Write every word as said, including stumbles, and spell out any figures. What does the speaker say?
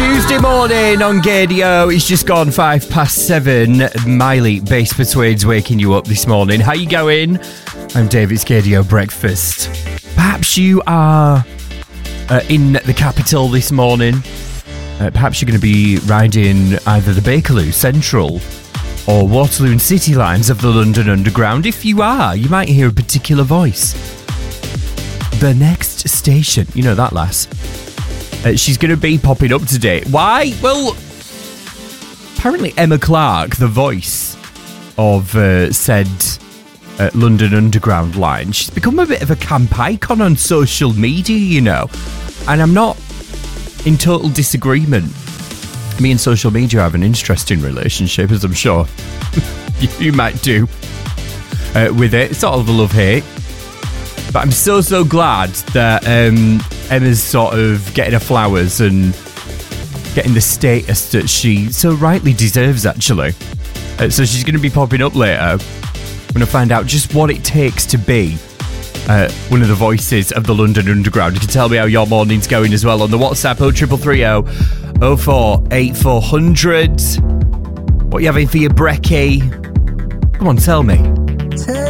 Tuesday morning on Gadio. It's just gone five past seven. Miley Bass Persuades waking you up this morning. How you going? I'm David's Gadio Breakfast. Perhaps you are uh, in the capital this morning. Uh, perhaps you're going to be riding either the Bakerloo Central or Waterloo and City lines of the London Underground. If you are, you might hear a particular voice. The next station, you know that lass. Uh, she's going to be popping up today. Why? Well, apparently Emma Clark, the voice of uh, said uh, London Underground line, she's become a bit of a camp icon on social media, you know. And I'm not in total disagreement. Me and social media have an interesting relationship, as I'm sure you might do uh, with it. It's sort of a love-hate. But I'm so, so glad that um, Emma's sort of getting her flowers and getting the status that she so rightly deserves, actually. Uh, so she's going to be popping up later. I'm going to find out just what it takes to be uh, one of the voices of the London Underground. You can tell me how your morning's going as well on the WhatsApp oh three three three oh oh four eight four hundred. What are you having for your brekkie? Come on, tell me.